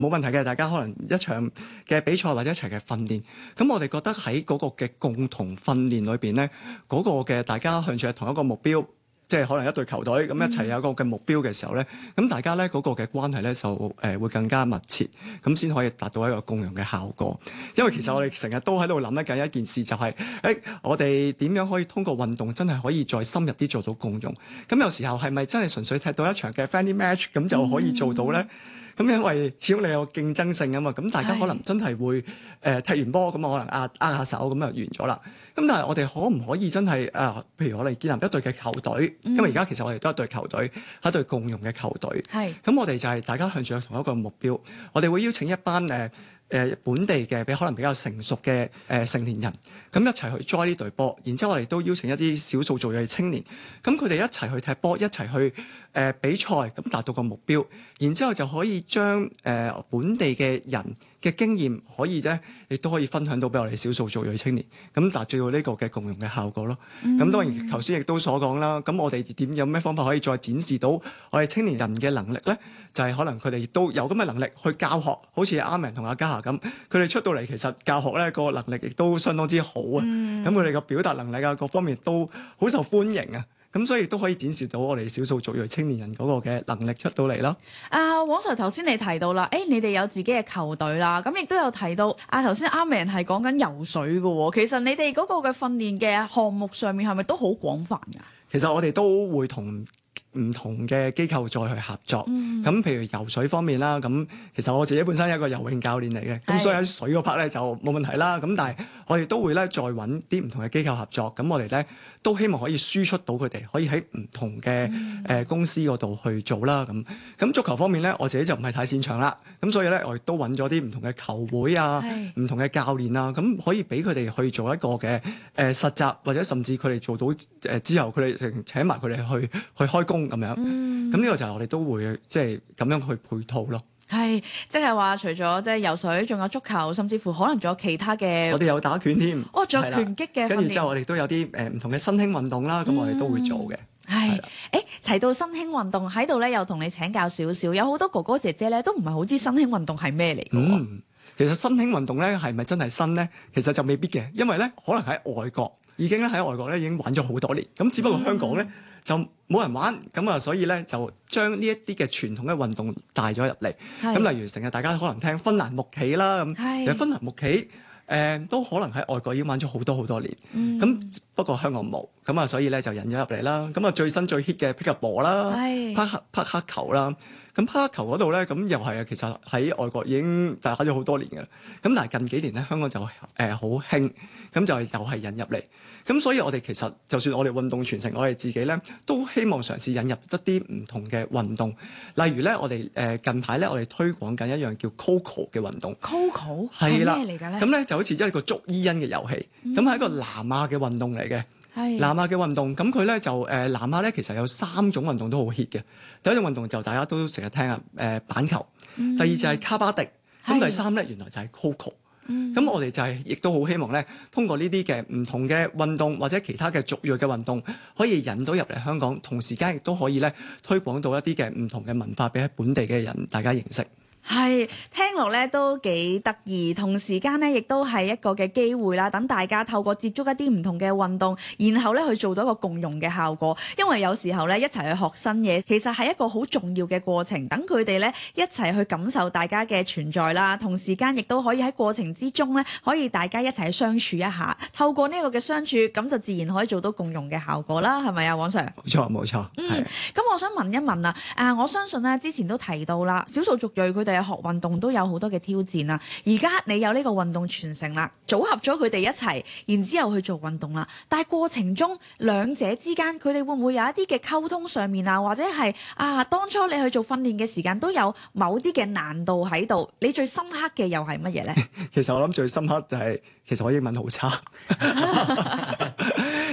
冇問題嘅，大家可能一場嘅比賽或者一齊嘅訓練，咁我哋覺得喺嗰個嘅共同訓練裏邊咧，嗰個嘅大家向住係同一個目標，即係可能一隊球隊咁一齊有一個嘅目標嘅時候咧，咁大家咧嗰個嘅關係咧就會更加密切，咁先可以達到一個共融嘅效果。因為其實我哋成日都喺度諗緊一件事，就係我哋點樣可以通過運動真係可以再深入啲做到共融。咁有時候係咪真係純粹踢到一場嘅 friendly match 咁就可以做到咧？咁因為始終你有競爭性啊嘛，咁大家可能真係會踢完波咁可能握下手咁就完咗啦。咁但係我哋可唔可以真係譬如我哋建立一隊嘅球隊，因為而家其實我哋都係一隊球隊，係一隊共融嘅球隊。咁我哋就係大家向住同一個目標，我哋會邀請一班本地嘅可能比較成熟嘅成年人，咁一齊去 join 呢隊波，然之後我哋都邀請一啲少數族裔青年，咁佢哋一齊去踢波，一齊去比賽，咁達到個目標，然之後就可以將本地嘅人嘅經驗可以咧，亦都可以分享到俾我哋少數族裔青年，咁達至到呢個嘅共融嘅效果咯。咁當然頭先亦都所講啦，咁我哋有咩方法可以再展示到我哋青年人嘅能力咧？就係可能佢哋亦都有咁嘅能力去教學，好似阿明同阿嘉霞咁，佢哋出到嚟其實教學咧個能力亦都相當之好啊。咁佢哋嘅表達能力啊各方面都好受歡迎啊。咁所以都可以展示到我哋少數族裔青年人嗰個嘅能力出到嚟咯。 黃 Sir 頭先你提到啦，你哋有自己嘅球隊啦，咁亦都有提到頭先阿明係講緊游水嘅喎。其實你哋嗰個嘅訓練嘅項目上面係咪都好廣泛㗎？ 其實我哋都會同唔同嘅機構再去合作，咁譬如游水方面啦，咁其實我自己本身係一個游泳教練嚟嘅，咁所以喺水嗰 part 咧就冇問題啦。咁但係我哋都會咧再揾啲唔同嘅機構合作，咁我哋咧都希望可以輸出到佢哋，可以喺唔同嘅公司嗰度去做啦。咁足球方面咧，我自己就唔係太擅長啦，咁所以咧我亦都揾咗啲唔同嘅球會啊，唔同嘅教練啊，咁可以俾佢哋去做一個嘅實習，或者甚至佢哋做到之後，佢哋請埋佢哋去開工。咁樣，咁呢個就係我哋都會即係咁樣去配套咯。 係，即係話除咗即係游水，仲有足球，甚至乎可能仲有其他嘅。 我哋有打拳添。 仲有拳擊嘅。 跟住之後，我哋都有啲唔同嘅新興運動啦，咁我哋都會做嘅。 提到新興運動喺度咧，又同你請教少少。有好多哥哥姐姐咧，都唔係好知新興運動係咩嚟嘅。 其實新興運動咧係咪真係新咧？其實就未必嘅，因為咧可能喺外國已經玩咗好多年，咁只不過香港咧。就冇人玩，咁啊，所以咧就將呢一啲嘅傳統嘅運動帶咗入嚟。咁例如成日大家可能聽芬蘭木棋啦，咁其實芬蘭木棋都可能喺外國已經玩咗好多好多年。咁不過香港冇，咁啊，所以咧就引咗入嚟啦。咁啊，最新最 hit 嘅匹克波啦，匹克球啦。咁匹克球嗰度咧，咁又係啊，其實喺外國已經打咗好多年嘅啦。咁但係近幾年咧，香港就好興，咁就又係引入嚟。咁所以我哋其實就算我哋運動傳承，我哋自己咧都希望嘗試引入一啲唔同嘅運動。例如咧，我哋近排咧，我哋推廣緊一樣叫 Coco 嘅運動。 Coco 係咩嚟㗎咧？ 咁咧就好似一個捉伊人嘅遊戲，咁係一個南亞嘅運動嚟嘅。南亞嘅運動，咁佢咧就南亞咧其實有3種運動都好 hit 嘅。第一種運動就大家都成日聽啊，板球。第二就係卡巴迪。咁第三咧原來就係 Coco。咁我哋就亦都好希望咧，通過呢啲嘅唔同嘅運動或者其他嘅族裔嘅運動，可以引到入嚟香港，同時間亦都可以咧推廣到一啲嘅唔同嘅文化俾喺本地嘅人大家認識。 係聽落咧都幾得意，同時間咧亦都係一個嘅機會啦，等大家透過接觸一啲唔同嘅運動，然後咧去做到一個共融嘅效果。因為有時候咧一齊去學新嘢，其實係一個好重要嘅過程。等佢哋咧一齊去感受大家嘅存在啦，同時間亦都可以喺過程之中咧，可以大家一齊相處一下。透過呢個嘅相處，咁就自然可以做到共融嘅效果啦，係咪啊，黃 Sir？ 冇錯。 咁我想問一問啊，我相信咧之前都提到啦，少數族裔佢哋學運動都有好多嘅挑戰啦。而家你有呢個運動傳承啦，組合咗佢哋一齊，然之後去做運動啦。但係過程中兩者之間，佢哋會唔會有一啲嘅溝通上面啊，或者係當初你去做訓練嘅時間都有某啲嘅難度喺度？你最深刻嘅又係乜嘢咧？ 其實我諗最深刻就係，其實我英文好差。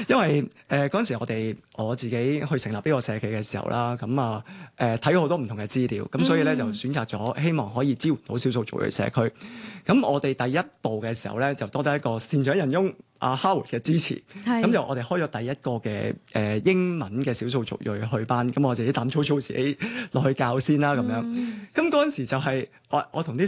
因為嗰陣時我自己去成立呢個社企嘅時候啦，咁啊睇咗好多唔同嘅資料，咁所以咧就選擇咗希望可以支援到少數族裔社區。咁我哋第一步嘅時候咧，就多得一個善長仁翁阿 Howard 嘅支持，咁就我哋開咗第一個嘅英文嘅少數族裔去班，咁我自己膽粗粗自己落去教先啦咁樣。咁嗰陣時就係我同啲